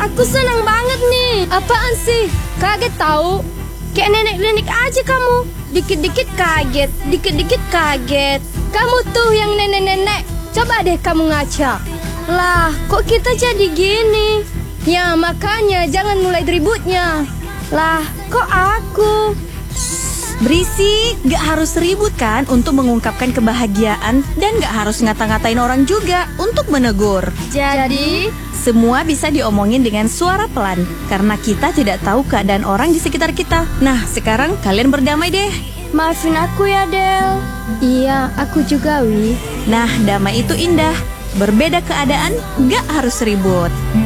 Aku senang banget nih. Apaan sih? Kaget tahu? Kayak nenek-nenek aja kamu. Dikit-dikit kaget, dikit-dikit kaget. Kamu tuh yang nenek-nenek. Coba deh kamu ngaca. Lah, kok kita jadi gini? Ya, makanya jangan mulai ributnya. Lah, kok aku? Berisik, gak harus ribut kan untuk mengungkapkan kebahagiaan. Dan gak harus ngata-ngatain orang juga untuk menegur. Jadi, semua bisa diomongin dengan suara pelan, karena kita tidak tahu keadaan orang di sekitar kita. Nah, sekarang kalian berdamai deh. maafin aku ya, Del. Iya, aku juga, Wi. Nah, damai itu indah. Berbeda keadaan, gak harus ribut.